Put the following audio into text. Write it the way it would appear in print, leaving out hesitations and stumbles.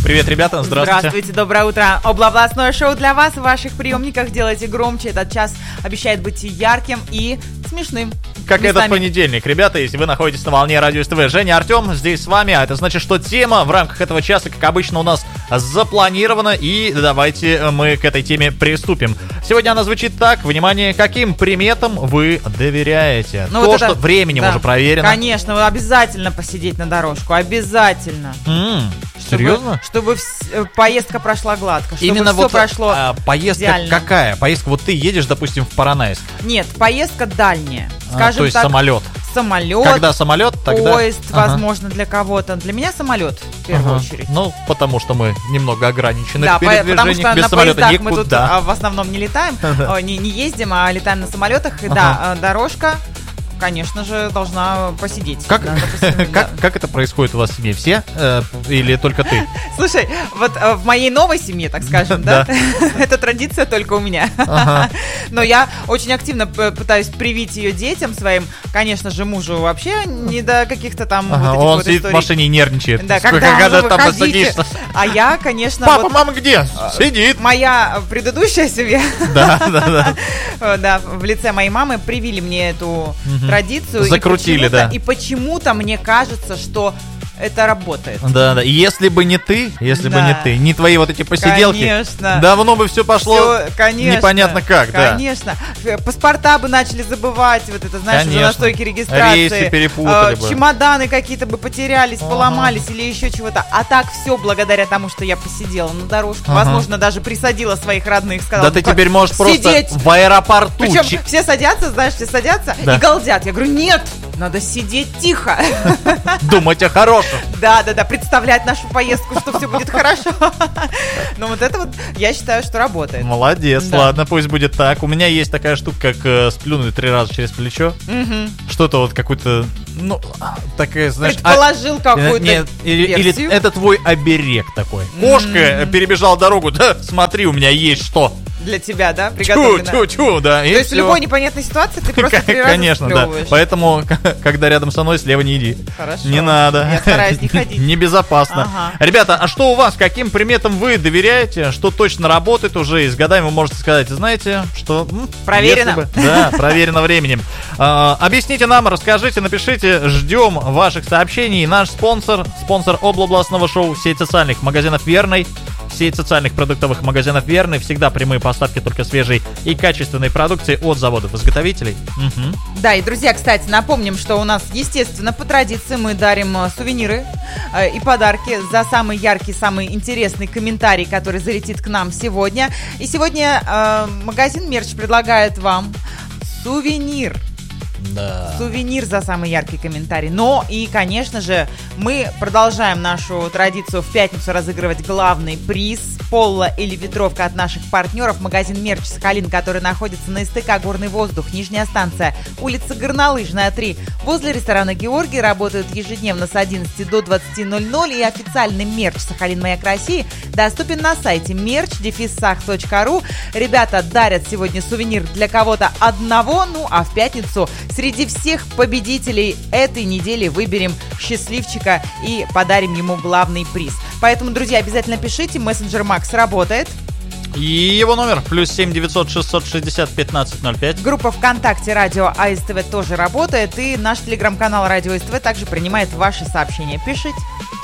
Привет, ребята, здравствуйте. Здравствуйте, доброе утро. Областное шоу для вас в ваших приемниках. Делайте громче. Этот час обещает быть ярким и смешным. Как этот понедельник. Ребята, если вы находитесь на волне Радио СТВ, Женя, Артем здесь с вами. А это значит, что тема в рамках этого часа, как обычно, у нас запланирована. И давайте мы к этой теме приступим. Сегодня она звучит так. Внимание, каким приметам вы доверяете? Ну, То, вот что временем уже проверено. Конечно, обязательно посидеть на дорожку. Обязательно. Серьезно? Чтобы поездка прошла гладко. Чтобы Именно все вот прошло поездка идеально. какая? Поездка, вот ты едешь, допустим, в Поронайск. Нет, поездка дальняя. Скажем то есть так, самолет. Самолет. Когда самолет, тогда... Поезд, возможно, для кого-то. Для меня самолет, в первую очередь. Ну, потому что мы немного ограничены да, в передвижениях. потому что без на самолета поездах никуда. мы тут в основном не летаем, не ездим, а летаем на самолетах. И да, дорожка, конечно же, должна посидеть. Как, да, допустим, как это происходит у вас в семье? Все или только ты? Слушай, вот в моей новой семье, так скажем, да, эта традиция только у меня. Но я очень активно пытаюсь привить ее детям своим. Конечно же, мужу вообще не до каких-то там вот этих он вот сидит историй. в машине и нервничает. Да, когда там выходите. садишься. А я, конечно... Папа, вот, мама где? Сидит. Моя предыдущая семья, Да. да, в лице моей мамы привили мне эту традицию. Закрутили, да. И почему-то мне кажется, что это работает. Да. И если бы не ты, не твои вот эти посиделки, конечно. давно бы все пошло конечно, непонятно как, да. Конечно. Паспорта бы начали забывать, вот это, знаешь, уже на стойке регистрации. Рейсы перепутали бы. Чемоданы какие-то бы потерялись, поломались или еще чего-то. А так все благодаря тому, что я посидела на дорожку. Возможно, даже присадила своих родных, сказала. Да ты теперь можешь просто в аэропорту. Причем все садятся, знаешь, и галдят. Я говорю, нет, надо сидеть тихо. Думать о хорошем. Да, представлять нашу поездку, что все будет хорошо. Но вот это вот, я считаю, что работает. Молодец, ладно, пусть будет так. У меня есть такая штука, как сплюнуть 3 раза через плечо. Что-то вот какую-то, такая, знаешь... Предположил какую-то или это твой оберег такой. Кошка перебежала дорогу, да, смотри, у меня есть что. Для тебя, да, приготовлено? Чу, да. То есть в любой непонятной ситуации ты просто 3 раза конечно, да. Поэтому, когда рядом со мной, слева не иди. Хорошо. Не надо. Я стараюсь не ходить. Небезопасно. Ребята, а что у вас? Каким приметам вы доверяете? Что точно работает уже? И с годами вы можете сказать, знаете, что... Проверено. Да, проверено временем. Объясните нам, расскажите, напишите. Ждем ваших сообщений. Наш спонсор областного шоу, сеть социальных магазинов «Верный». Сеть социальных продуктовых магазинов «Верный». Всегда прямые поставки только свежей и качественной продукции от заводов-изготовителей. Да, и, друзья, кстати, напомним, что у нас, естественно, по традиции мы дарим сувениры и подарки за самый яркий, самый интересный комментарий, который залетит к нам сегодня. И сегодня магазин «Мерч» предлагает вам сувенир. Да. Сувенир за самый яркий комментарий. Но и, конечно же, мы продолжаем нашу традицию в пятницу разыгрывать главный приз — поло или ветровка от наших партнеров. Магазин «Мерч» Сахалин, который находится на СТК «Горный воздух», нижняя станция, улица Горнолыжная, 3. Возле ресторана «Георгий» работают ежедневно с 11 до 20:00. И официальный мерч «Сахалин. Маяк России» доступен на сайте merch-sах.ru. Ребята дарят сегодня сувенир для кого-то одного, а в пятницу среди всех победителей этой недели выберем счастливчика и подарим ему главный приз. Поэтому, друзья, обязательно пишите. Мессенджер Макс работает. И его номер +7 900 660 1505. Группа ВКонтакте «Радио АСТВ» тоже работает. И наш телеграм-канал «Радио АСТВ» также принимает ваши сообщения. Пишите.